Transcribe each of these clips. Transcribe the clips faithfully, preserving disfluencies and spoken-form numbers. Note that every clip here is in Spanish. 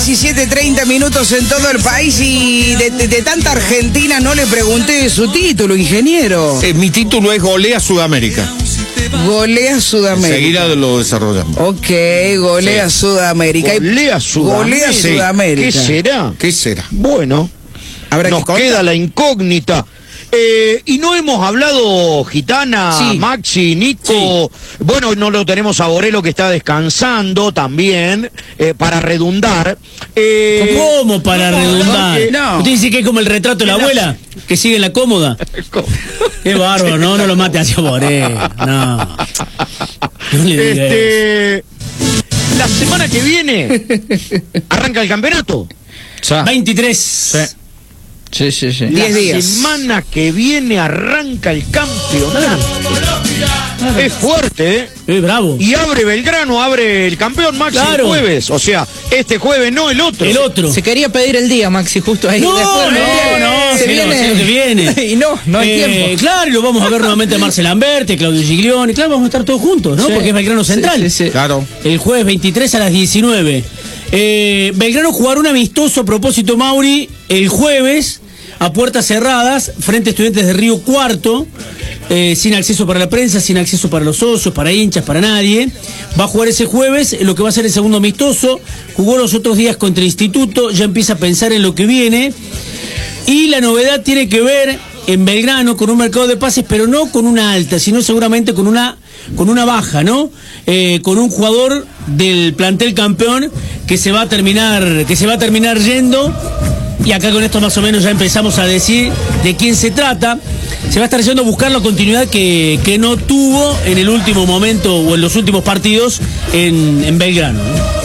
diecisiete treinta minutos en todo el país y de, de, de tanta Argentina no le pregunté de su título, ingeniero. Eh, mi título es Golea Sudamérica. Golea Sudamérica. Enseguida lo desarrollamos. Ok, golea sí. Sudamérica. Golea Sudamérica. Golea Sudamérica. ¿Qué será? ¿Qué será? Bueno, Habrá nos que queda la incógnita. Eh, y no hemos hablado, Gitana, sí. Maxi, Nico. Sí. Bueno, no lo tenemos a Borelo que está descansando también, eh, para redundar. Eh, ¿Cómo para no, redundar? No. ¿Usted dice que es como el retrato de la abuela? Que sigue en la cómoda. Qué bárbaro, no, no lo mate hacia Borelo. No. No le diga este, eso. La semana que viene arranca el campeonato. veintitrés. Sí. Sí, sí, sí. La diez días. semana que viene arranca el campeonato. Es fuerte, ¿eh? Es bravo. Y abre Belgrano, abre el campeón Maxi Claro. el jueves. O sea, este jueves no, el otro. El otro. Se quería pedir el día, Maxi, justo ahí. No, Después, no, no, se sí, viene. no, sí, que viene. Y no, no hay Eh, tiempo. Claro, y lo vamos a ver nuevamente a Marcel Lamberti, Claudio Giglioni. Claro, vamos a estar todos juntos, ¿no? Sí. Porque es Belgrano Central. Sí, sí, sí. Claro. El jueves veintitrés a las diecinueve. Eh, Belgrano jugará un amistoso a propósito, Mauri, el jueves a puertas cerradas frente a Estudiantes de Río Cuarto, eh, sin acceso para la prensa, sin acceso para los socios, para hinchas, para nadie. Va a jugar ese jueves, lo que va a ser el segundo amistoso. Jugó los otros días contra el Instituto, ya empieza a pensar en lo que viene. Y la novedad tiene que ver en Belgrano con un mercado de pases, pero no con una alta, sino seguramente con una con una baja, ¿no? Eh, con un jugador del plantel campeón que se va a terminar que se va a terminar yendo. Y acá con esto más o menos ya empezamos a decir de quién se trata. Se va a estar yendo a buscar la continuidad que, que no tuvo en el último momento o en los últimos partidos en, en Belgrano, ¿no?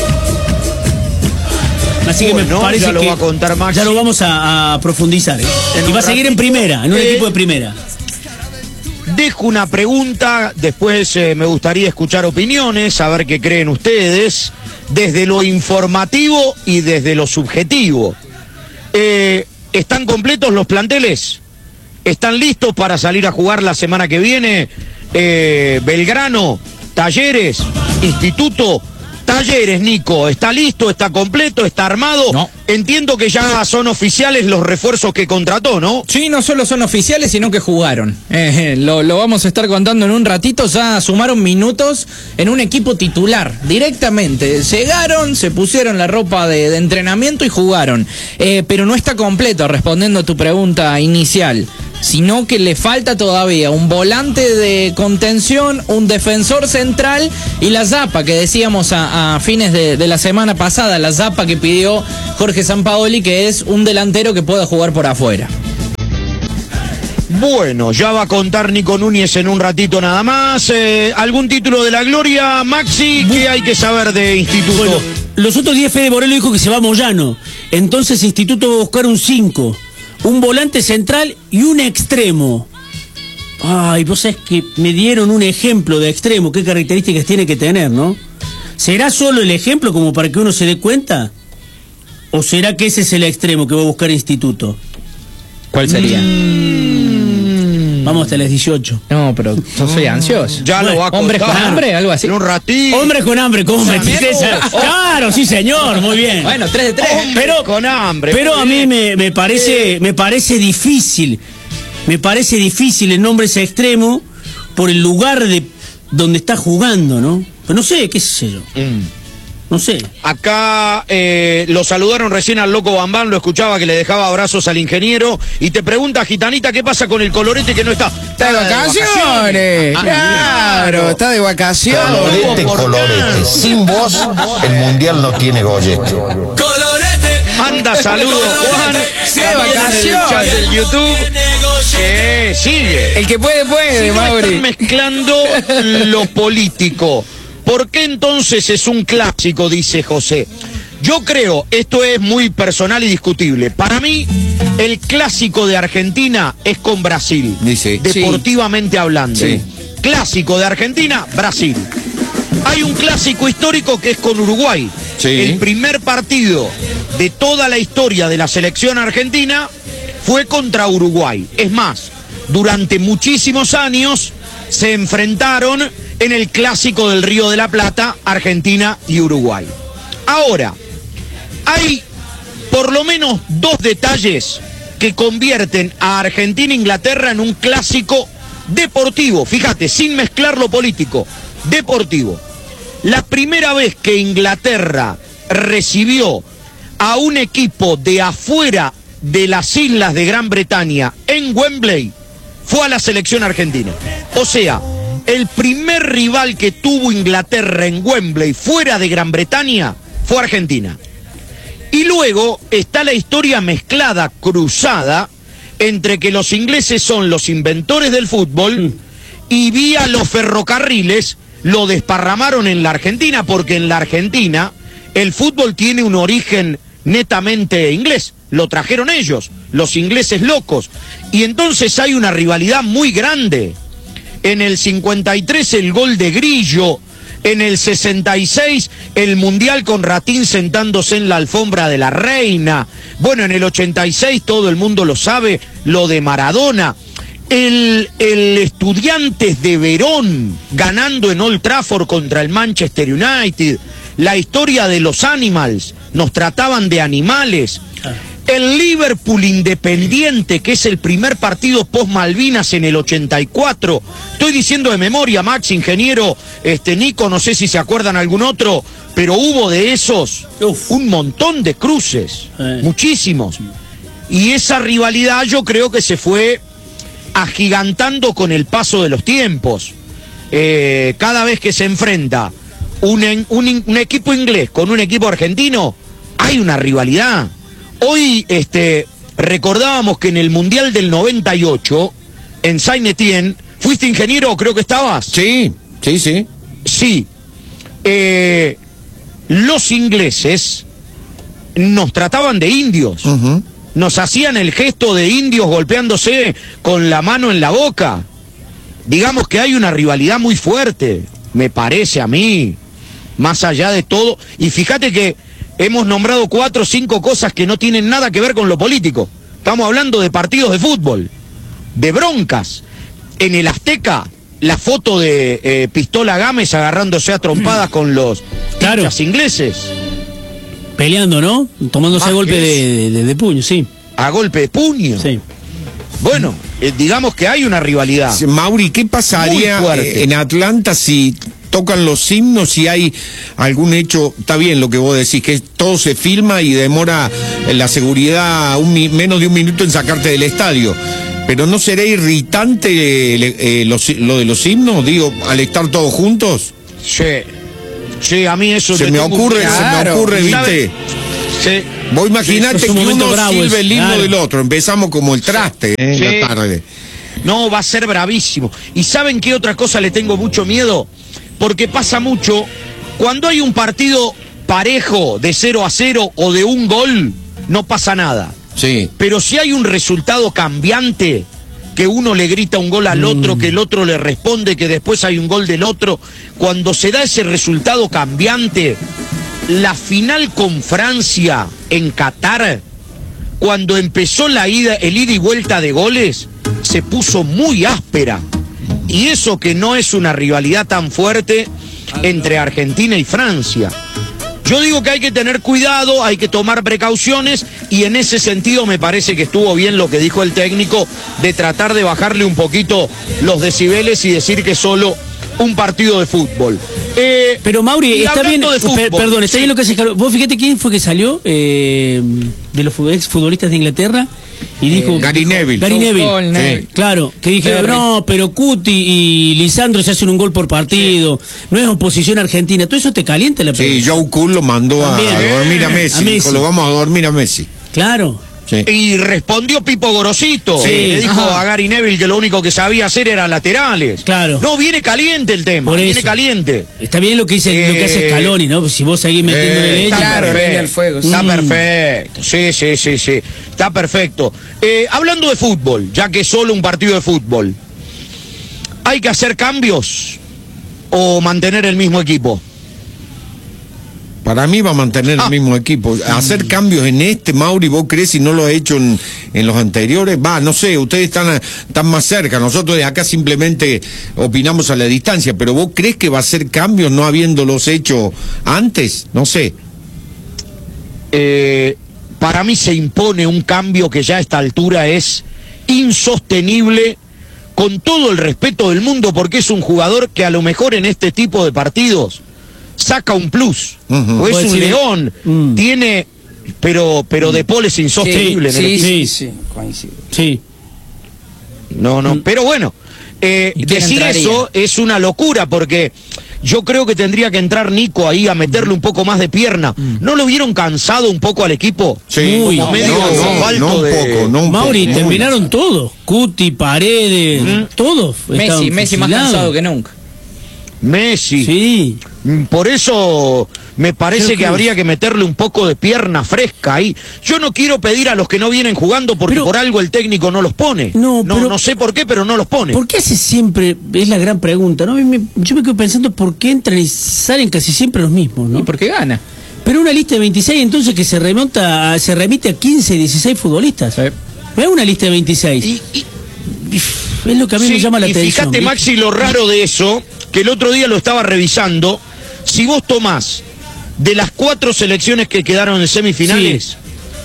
Así Bueno, que me parece ya lo que va a contar Maxi. ya lo vamos a, a profundizar, ¿eh? En Y va a un seguir en ratito, primera, en un eh, equipo de primera. Dejo una pregunta, después eh, me gustaría escuchar opiniones, saber qué creen ustedes, desde lo informativo y desde lo subjetivo. Eh, ¿Están completos los planteles? ¿Están listos para salir a jugar la semana que viene? Eh, Belgrano, Talleres, Instituto. Talleres, Nico, ¿está listo? ¿Está completo? ¿Está armado? No. Entiendo que ya son oficiales los refuerzos que contrató, ¿no? Sí, no solo son oficiales, sino que jugaron. Eh, lo, lo vamos a estar contando en un ratito. Ya sumaron minutos en un equipo titular, directamente. Llegaron, se pusieron la ropa de, de entrenamiento y jugaron. Eh, pero no está completo, respondiendo a tu pregunta inicial. Sino que le falta todavía un volante de contención, un defensor central y la zapa que decíamos a, a fines de, de la semana pasada, la zapa que pidió Jorge Sampaoli, que es un delantero que pueda jugar por afuera. Bueno, ya va a contar Nico Núñez en un ratito nada más. Eh, ¿Algún título de la gloria, Maxi? ¿Qué hay que saber de Instituto? Bueno, los otros días Fede Borelo dijo que se va a Moyano. Entonces Instituto va a buscar un cinco. Un volante central y un extremo. Ay, vos sabés que me dieron un ejemplo de extremo, qué características tiene que tener, ¿no? ¿Será solo el ejemplo como para que uno se dé cuenta? ¿O será que ese es el extremo que va a buscar Instituto? ¿Cuál sería? Mm. Vamos hasta las dieciocho. No, pero yo soy ansioso. Ya Bueno, lo va a contar. ¿Hombres con hambre? ¿Algo así? En un ratito. Hombres con hambre, ¿cómo me tristeza? Claro, sí señor, muy bien. Bueno, tres de tres. Pero, con hambre. pero muy a mí bien. me, me parece me parece difícil, me parece difícil el nombre ese extremo por el lugar de donde está jugando, ¿no? Pero no sé, qué sé yo. Mm. No sé. Acá eh, lo saludaron recién al Loco Bambán, lo escuchaba que le dejaba abrazos al ingeniero y te pregunta, Gitanita, ¿qué pasa con el colorete que no está? Está de vacaciones. Ah, Claro, está de vacaciones. Colorete, colorete. Sin vos, el mundial no tiene gollete. Manda saludos, Juan. de vacaciones. En el chat del YouTube. Que sigue. El que puede, puede, No están Mauri. mezclando lo político. ¿Por qué entonces es un clásico? Dice José. Yo creo, esto es muy personal y discutible. Para mí, el clásico de Argentina es con Brasil. Dice. Deportivamente hablando. Sí. Clásico de Argentina, Brasil. Hay un clásico histórico que es con Uruguay. Sí. El primer partido de toda la historia de la selección argentina fue contra Uruguay. Es más, durante muchísimos años se enfrentaron en el clásico del Río de la Plata, Argentina y Uruguay. Ahora, Hay por lo menos dos detalles que convierten a Argentina e Inglaterra en un clásico deportivo, fíjate, sin mezclar lo político, deportivo. La primera vez que Inglaterra recibió a un equipo de afuera de las islas de Gran Bretaña en Wembley fue a la selección argentina. O sea, el primer rival que tuvo Inglaterra en Wembley fuera de Gran Bretaña fue Argentina. Y luego está la historia mezclada, cruzada, entre que los ingleses son los inventores del fútbol y vía los ferrocarriles lo desparramaron en la Argentina, porque en la Argentina el fútbol tiene un origen netamente inglés, lo trajeron ellos, los ingleses locos, y entonces hay una rivalidad muy grande. En el cincuenta y tres el gol de Grillo, en el sesenta y seis el Mundial con Ratín sentándose en la alfombra de la Reina, bueno, en el ochenta y seis todo el mundo lo sabe, lo de Maradona, el, el Estudiantes de Verón ganando en Old Trafford contra el Manchester United, la historia de los Animals, nos trataban de animales. El Liverpool Independiente, que es el primer partido post-Malvinas en el ochenta y cuatro. Estoy diciendo de memoria, Max, ingeniero, este Nico, no sé si se acuerdan algún otro, pero hubo de esos Uf. un montón de cruces, eh. muchísimos. Y esa rivalidad yo creo que se fue agigantando con el paso de los tiempos. Eh, cada vez que se enfrenta un, un, un equipo inglés con un equipo argentino, hay una rivalidad. Hoy este, recordábamos que en el Mundial del noventa y ocho, en Saint-Étienne, ¿fuiste ingeniero? Creo que estabas. Sí, sí, sí. Sí. Eh, los ingleses nos trataban de indios. Uh-huh. Nos hacían el gesto de indios golpeándose con la mano en la boca. Digamos que hay una rivalidad muy fuerte, me parece a mí, más allá de todo. Y fíjate que hemos nombrado cuatro o cinco cosas que no tienen nada que ver con lo político. Estamos hablando de partidos de fútbol, de broncas. En el Azteca, la foto de eh, Pistola Gámez agarrándose a trompadas con los claro. hinchas ingleses. Peleando, ¿no? Tomándose a golpe de, de, de puño, sí. A golpe de puño. Sí. Bueno, eh, digamos que hay una rivalidad. Mauri, ¿qué pasaría eh, en Atlanta si tocan los himnos y hay algún hecho? Está bien lo que vos decís, que todo se filma y demora la seguridad un, menos de un minuto en sacarte del estadio. Pero ¿no será irritante eh, eh, los, lo de los himnos, digo, al estar todos juntos? Sí, sí, a mí eso... Se me ocurre, claro, se me ocurre, ¿viste? Sí. Vos imaginate sí, que uno silbe el himno claro. del otro, empezamos como el traste en sí. la tarde. No, va a ser bravísimo. ¿Y saben qué otra cosa le tengo mucho miedo? Porque pasa mucho, cuando hay un partido parejo de cero a cero o de un gol, no pasa nada. Sí. Pero si hay un resultado cambiante, que uno le grita un gol al mm. otro, que el otro le responde, que después hay un gol del otro, cuando se da ese resultado cambiante, la final con Francia en Qatar, cuando empezó la ida, el ida y vuelta de goles, se puso muy áspera. Y eso que no es una rivalidad tan fuerte entre Argentina y Francia. Yo digo que hay que tener cuidado, hay que tomar precauciones, y en ese sentido me parece que estuvo bien lo que dijo el técnico de tratar de bajarle un poquito los decibeles y decir que solo un partido de fútbol. Eh, Pero Mauri, está bien, de per, perdón, está sí. bien lo que se escaló. Vos fíjate quién fue que salió eh, de los ex futbolistas de Inglaterra y dijo... Eh, Gary Neville. Gary Neville, sí. Claro, que dijeron, no, pero Cuti y Lisandro se hacen un gol por partido, sí. no es oposición argentina, todo eso te calienta la pelota. Sí, Joe Cool lo mandó También. a dormir a Messi, a Messi. Dijo, lo vamos a dormir a Messi. Claro. Sí. Y respondió Pipo Gorosito, sí. le dijo Ajá. a Gary Neville que lo único que sabía hacer era laterales. Claro. No, viene caliente el tema, Por viene eso. caliente. Está bien lo que dice, eh, lo que hace Scaloni, ¿no? Si vos seguís metiéndole eh, leña. Claro, leña al fuego. Está mm. perfecto, sí, sí, sí, sí, está perfecto. Eh, hablando de fútbol, ya que es solo un partido de fútbol, ¿hay que hacer cambios o mantener el mismo equipo? Para mí va a mantener ah. el mismo equipo. Hacer cambios en este, Mauri, ¿vos crees si no lo ha hecho en, en los anteriores? Va, no sé, ustedes están, están más cerca, nosotros de acá simplemente opinamos a la distancia, pero ¿vos crees que va a hacer cambios no habiéndolos hecho antes? No sé. eh, para mí se impone un cambio que ya a esta altura es insostenible, con todo el respeto del mundo, porque es un jugador que a lo mejor en este tipo de partidos saca un plus, uh-huh. o es un decir, león, mm. tiene, pero pero De Paul es insostenible. Sí, en el sí, sí, sí, sí. No, no, mm. pero bueno, eh, decir entraría? Eso es una locura, porque yo creo que tendría que entrar Nico ahí a meterle un poco más de pierna. Mm. ¿No lo vieron cansado un poco al equipo? Sí, Muy, no, medio no, no, no un de... poco, no un Mauri, poco. terminaron todos. Cuti, Paredes, mm. todos. Messi, Messi más cansado que nunca. Messi. Sí. Por eso me parece que, que habría que meterle un poco de pierna fresca ahí. Yo no quiero pedir a los que no vienen jugando porque pero, por algo el técnico no los pone. No, no, pero, no sé por qué, pero no los pone. ¿Por qué hace siempre? Es la gran pregunta, ¿no? Me, yo me quedo pensando por qué entran y salen casi siempre los mismos, ¿no? Y porque gana. Pero una lista de veintiséis entonces que se remonta, a, se remite a quince, dieciséis futbolistas. Sí. ¿Ves una lista de veintiséis? Y, y, es lo que a mí sí, me llama la y atención. Fíjate, Maxi, lo raro de eso, que el otro día lo estaba revisando. Si vos tomás de las cuatro selecciones que quedaron en semifinales,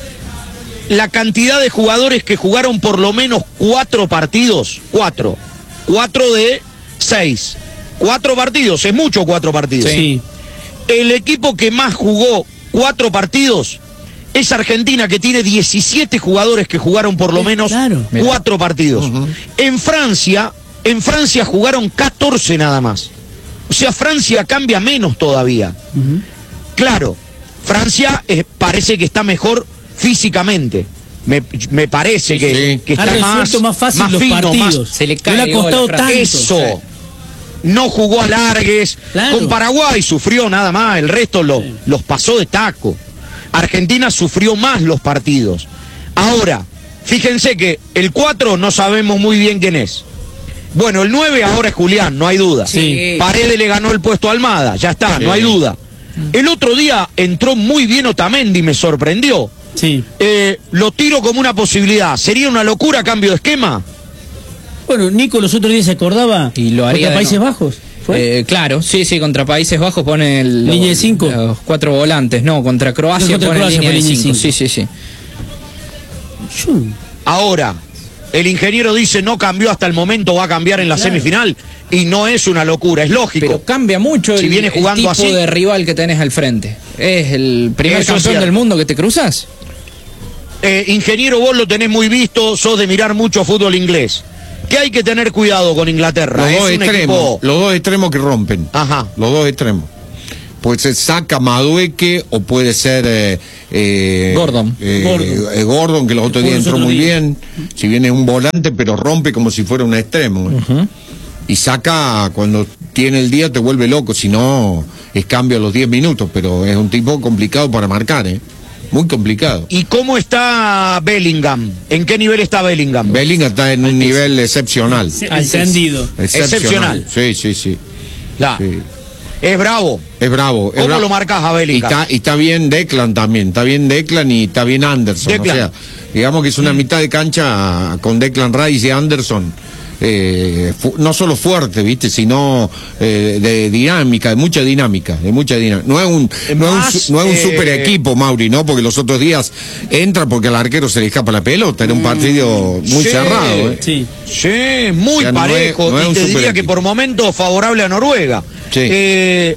sí. la cantidad de jugadores que jugaron por lo menos cuatro partidos, cuatro, cuatro de seis, cuatro partidos, es mucho cuatro partidos. Sí. El equipo que más jugó cuatro partidos es Argentina, que tiene diecisiete jugadores que jugaron por lo menos claro. cuatro partidos. Uh-huh. En Francia, en Francia jugaron catorce nada más. O sea, Francia cambia menos todavía. Uh-huh. Claro, Francia eh, parece que está mejor físicamente. Me, me parece que, sí. que está más, más fácil más los fino, partidos. Más, se le, cae no le ha costado tanto. Eso. Sí. No jugó alargues. Claro. Con Paraguay sufrió nada más. El resto lo, sí. los pasó de taco. Argentina sufrió más los partidos. Ahora, fíjense que el cuatro no sabemos muy bien quién es. Bueno, el nueve ahora es Julián, no hay duda. Sí. Paredes le ganó el puesto a Almada, ya está, sí. no hay duda. El otro día entró muy bien Otamendi, me sorprendió. Sí. Eh, lo tiro como una posibilidad. ¿Sería una locura cambio de esquema? Bueno, Nico los otros días se acordaba y lo haría contra Países no. Bajos. Eh, claro, sí, sí, contra Países Bajos pone el, línea de cinco. Los cuatro volantes, no, contra Croacia no, contra pone Croacia, línea de cinco. cinco. Sí, sí, sí. Ahora, el ingeniero dice no cambió hasta el momento, va a cambiar en la claro. semifinal, y no es una locura, es lógico. Pero cambia mucho si el, viene jugando el tipo así, de rival que tenés al frente. ¿Es el primer Eso campeón es del mundo que te cruzas? Eh, ingeniero, vos lo tenés muy visto, sos de mirar mucho fútbol inglés. ¿Qué hay que tener cuidado con Inglaterra? Los es dos un extremos, equipo... los dos extremos que rompen. Ajá. Los dos extremos. Pues se saca Madueque o puede ser eh, eh, Gordon. Eh, Gordon. Eh, Gordon, que los otros días entró muy bien. Si bien es un volante, pero rompe como si fuera un extremo. ¿eh? Uh-huh. Y saca, cuando tiene el día te vuelve loco, si no es cambio a los diez minutos, pero es un tipo complicado para marcar, ¿eh? Muy complicado. ¿Y cómo está Bellingham? ¿En qué nivel está Bellingham? Bellingham está en un nivel excepcional. Encendido. Excepcional. Sí, sí, sí. La. sí. Es bravo. Es bravo. Es ¿Cómo bravo. lo marcas a Bellingham? Y está, y está bien Declan también. Está bien Declan y está bien Anderson. Declan. O sea, digamos que es una mm. mitad de cancha con Declan Rice y Anderson. Eh, fu- no solo fuerte, viste, sino eh, de dinámica, de mucha dinámica, de mucha dinámica. No es un, no Más, es un, no es un eh... super equipo, Mauri, ¿no? Porque los otros días entra porque al arquero se le escapa la pelota. Era un partido muy sí, cerrado, ¿eh? Sí. Sí, muy O sea, no parejo. es- no es y un te super diría que equipo. por momentos favorable a Noruega. Sí. Eh,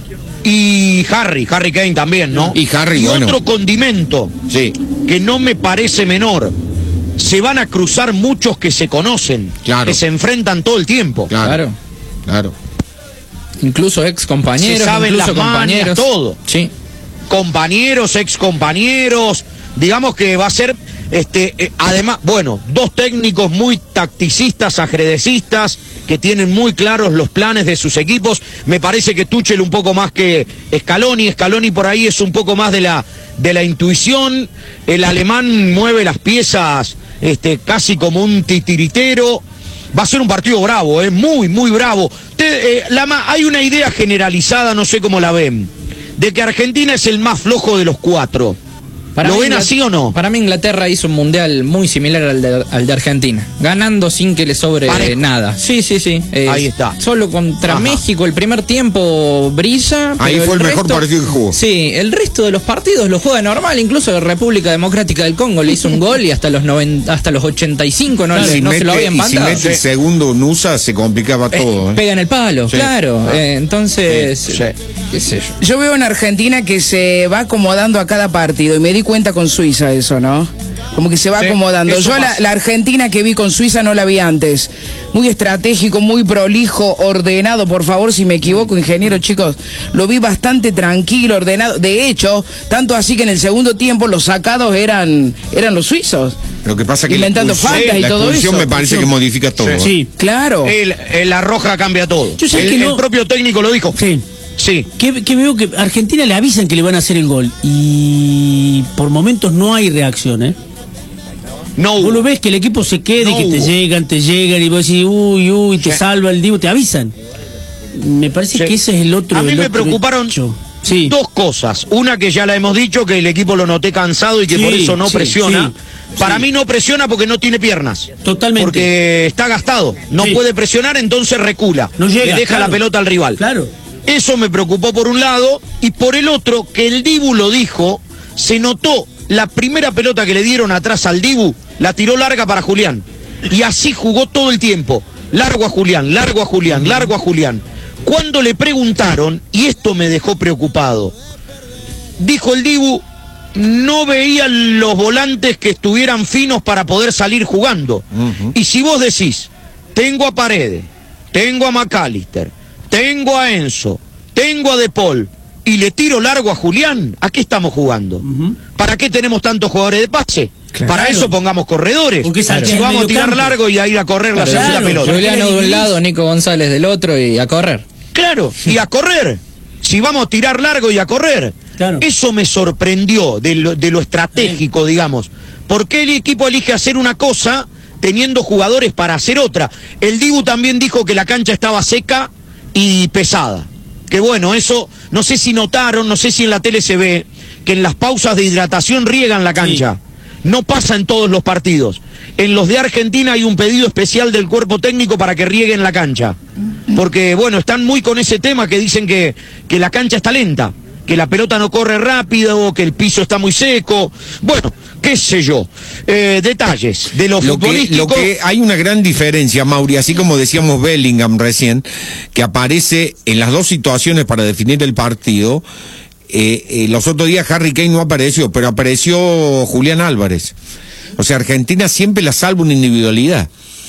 y Harry, Harry Kane también, ¿no? Y Harry, y bueno. otro condimento Sí. que no me parece menor. Se van a cruzar muchos que se conocen, Claro. que se enfrentan todo el tiempo. Claro. Claro. Claro. Incluso ex compañeros, Se saben incluso las mañas, compañeros. todo. Sí. Compañeros, ex compañeros, digamos que va a ser, este, eh, además, bueno, dos técnicos muy tacticistas, ajedrecistas, que tienen muy claros los planes de sus equipos. Me parece que Tuchel un poco más que Scaloni, Scaloni por ahí es un poco más de la, de la intuición. El alemán mueve las piezas, este, casi como un titiritero. Va a ser un partido bravo, eh, muy, muy bravo. Te, eh, la ma- hay una idea generalizada, no sé cómo la ven, de que Argentina es el más flojo de los cuatro. Para ¿Lo mí, ven Ingl- así o no? Para mí Inglaterra hizo un mundial muy similar al de, al de Argentina, ganando sin que le sobre Parejo. nada. Sí, sí, sí. Eh, Ahí está. Solo contra Ajá. México el primer tiempo brilla. Ahí pero fue el mejor resto- partido que jugó. Sí, el resto de los partidos lo juega normal. Incluso la República Democrática del Congo le hizo un gol y hasta los noventa, hasta los ochenta y cinco no, Y le- si no se lo mete- habían y si mandado. mete el segundo Nusa se complicaba Eh, todo. ¿eh? Pega en el palo, Sí. claro. Ah. Eh, entonces, Sí, sí. qué sé yo. Yo veo una Argentina que se va acomodando a cada partido y me di cuenta con Suiza eso, ¿no? Como que se va Sí, acomodando. eso Yo la, pasa. la Argentina que vi con Suiza no la vi antes. Muy estratégico, muy prolijo, ordenado. Por favor, si me equivoco, ingeniero, chicos, lo vi bastante tranquilo, ordenado. De hecho, tanto así que en el segundo tiempo los sacados eran, eran los suizos. Lo que pasa que Inventando la expulsión- faltas y la todo expulsión eso. me parece que modifica todo. ¿eh? Sí. Claro. El, el- la roja cambia todo. Yo sé el, que no- el propio técnico lo dijo. Sí. Sí. Que, que veo que Argentina le avisan que le van a hacer el gol y por momentos no hay reacción, ¿eh? No Vos hubo. lo ves que el equipo se quede, No que te hubo. llegan, te llegan y vos decís, uy, uy, te Sí. salva el Divo, te avisan. Me parece Sí. que ese es el otro. A mí el me otro preocuparon hecho. Sí. dos cosas. Una que ya la hemos dicho, que el equipo lo noté cansado y que Sí, por eso no sí, presiona. sí, Para sí. mí no presiona porque no tiene piernas. Totalmente. Porque está gastado. No Sí. puede presionar, entonces recula. No llega, Le deja claro. la pelota al rival. Claro. Eso me preocupó por un lado. Y por el otro, que el Dibu lo dijo, se notó la primera pelota que le dieron atrás al Dibu, la tiró larga para Julián. Y así jugó todo el tiempo. Largo a Julián, largo a Julián, largo a Julián. Cuando le preguntaron, y esto me dejó preocupado, dijo el Dibu, no veía los volantes que estuvieran finos para poder salir jugando. Y si vos decís, tengo a Paredes, tengo a McAllister, tengo a Enzo, tengo a De Paul, y le tiro largo a Julián, ¿a qué estamos jugando? ¿Para qué tenemos tantos jugadores de pase? Claro. Para eso pongamos corredores. Porque es Si arquero vamos a medio tirar campo. largo y a ir a correr la Claro, segunda pelota. Juliano de un lado, Nico González del otro y a correr. Claro, y a correr. Si vamos a tirar largo y a correr. Claro. Eso me sorprendió de lo, de lo estratégico, digamos. ¿Por qué el equipo elige hacer una cosa teniendo jugadores para hacer otra? El Dibu también dijo que la cancha estaba seca y pesada. Que bueno, eso, no sé si notaron, no sé si en la tele se ve, que en las pausas de hidratación riegan la cancha. No pasa en todos los partidos. En los de Argentina hay un pedido especial del cuerpo técnico para que rieguen la cancha. Porque, bueno, están muy con ese tema que dicen que, que la cancha está lenta, que la pelota no corre rápido, que el piso está muy seco. Bueno, qué sé yo. Eh, detalles de lo, Lo que, futbolístico. lo que hay una gran diferencia, Mauri, así como decíamos Bellingham recién, que aparece en las dos situaciones para definir el partido. Eh, eh, los otros días Harry Kane no apareció, pero apareció Julián Álvarez. O sea, Argentina siempre la salva una individualidad.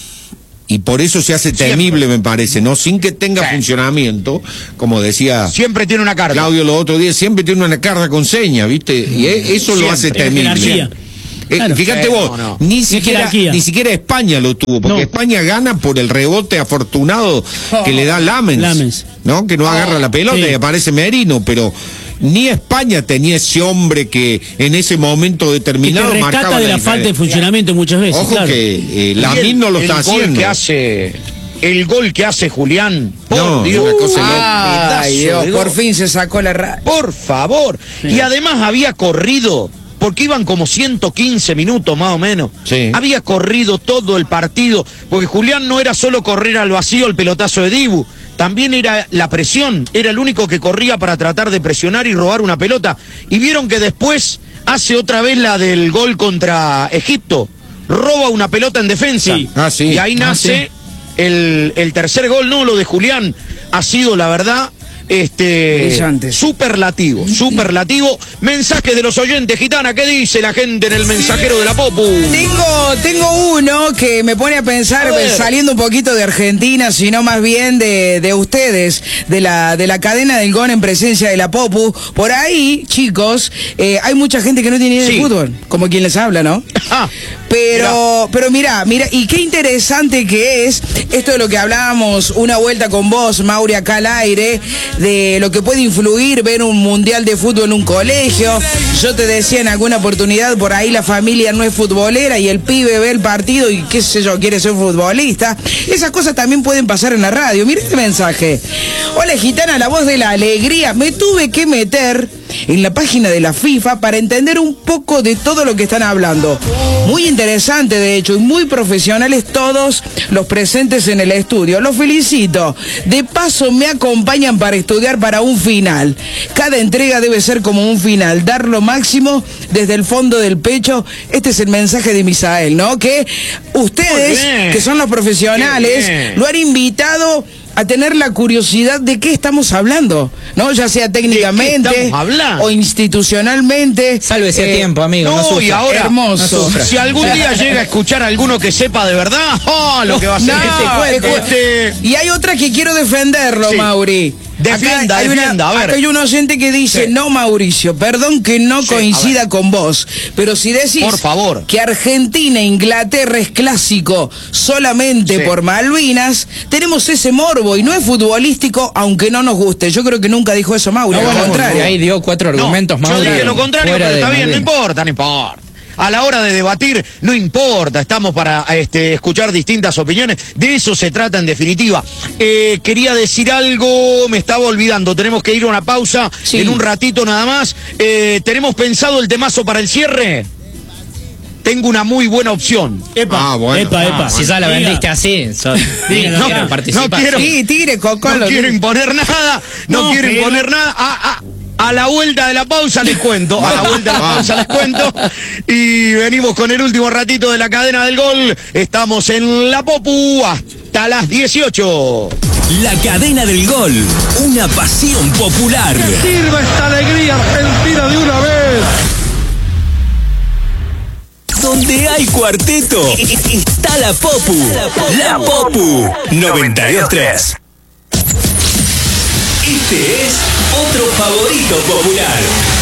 Y por eso se hace temible, me parece, ¿no? Sin que tenga Sí. funcionamiento, como decía Siempre tiene una carga. Claudio los otros días, siempre tiene una carga con seña, ¿viste? Y e- eso lo hace Siempre, temible. jerarquía. Eh, Claro. fíjate Sí, vos, no, no. Ni, siquiera, jerarquía. ni siquiera España lo tuvo, porque No. España gana por el rebote afortunado que le da Lamens, Lamens. ¿no? Que no agarra la pelota Sí. y aparece Merino, pero ni España tenía ese hombre que en ese momento Que te determinado marcaba rescata de la falta de diferencia. funcionamiento muchas veces. Ojo claro. que eh, Y Lamine el- no lo el está gol haciendo. que hace, el gol que hace Julián, por No, Dios. una cosa loca. Ay, pedazo Dios, de por gol. fin se sacó la ra... Por favor. Y además había corrido, porque iban como ciento quince minutos más o menos. Sí. Había corrido todo el partido, porque Julián no era solo correr al vacío el pelotazo de Dibu, también era la presión, era el único que corría para tratar de presionar y robar una pelota. Y vieron que después hace otra vez la del gol contra Egipto, roba una pelota en defensa. Sí. Ah, sí. Y ahí Ah, nace el, el tercer gol, no, lo de Julián ha sido, la verdad, este Brillante. superlativo, superlativo. Mensaje de los oyentes, Gitana, ¿qué dice la gente en el mensajero de la Popu? Tengo, tengo uno que me pone a pensar, A ver. saliendo un poquito de Argentina, sino más bien de, de ustedes, de la, de la cadena del Gol en presencia de la Popu. Por ahí, chicos, eh, hay mucha gente que no tiene idea Sí. de fútbol, como quien les habla, ¿no? Ah, Pero, pero mira, mira, y qué interesante que es esto de lo que hablábamos una vuelta con vos, Mauri, acá al aire, de lo que puede influir ver un mundial de fútbol en un colegio. Yo te decía en alguna oportunidad, por ahí la familia no es futbolera y el pibe ve el partido y qué sé yo, quiere ser futbolista. Esas cosas también pueden pasar en la radio. Mira este mensaje. Hola, Gitana, la voz de la alegría. Me tuve que meter en la página de la FIFA para entender un poco de todo lo que están hablando. Muy interesante, de hecho, y muy profesionales todos los presentes en el estudio. Los felicito. De paso, me acompañan para estudiar para un final. Cada entrega debe ser como un final, dar lo máximo desde el fondo del pecho. Este es el mensaje de Misael, ¿no? Que ustedes, que son los profesionales, lo han invitado a tener la curiosidad de qué estamos hablando, ¿no? Ya sea técnicamente o institucionalmente. Sálvese a eh, tiempo, amigo. No, No y ahora, hermoso. no si algún día llega a escuchar a alguno que sepa de verdad, oh, lo que va a hacer No, este cuento. este... Y hay otra que quiero defenderlo, sí. Mauri. Defienda, acá hay defienda, una, a ver. Acá hay un oyente que dice, sí. no, Mauricio, perdón que no sí, coincida con vos, pero si decís por favor. que Argentina e Inglaterra es clásico solamente sí. por Malvinas, tenemos ese morbo y no es futbolístico, aunque no nos guste. Yo creo que nunca dijo eso Mauri, no, al bueno, contrario. Ahí dio cuatro argumentos, no, Mauri. Yo dije lo contrario, pero está bien, no importa, no importa. A la hora de debatir, no importa, estamos para este, escuchar distintas opiniones, de eso se trata en definitiva. Eh, quería decir algo, me estaba olvidando, tenemos que ir a una pausa sí. en un ratito nada más. Eh, ¿Tenemos pensado el temazo para el cierre? Tengo una muy buena opción. Epa, ah, bueno. epa, epa. Ah, si ya la vendiste así, son, Diga, no, no, quieren no, participar. no quiero, sí, tire, Coco, no quiero imponer nada, no, no quiero pero... imponer nada. Ah, ah. A la vuelta de la pausa les cuento, a la vuelta de la pausa les cuento. Y venimos con el último ratito de la cadena del gol. Estamos en La Popu hasta las dieciocho. La cadena del gol, una pasión popular. ¡Que sirva esta alegría argentina de una vez! Donde hay cuarteto, está La Popu. La Popu noventa y dos tres. Este es otro favorito popular.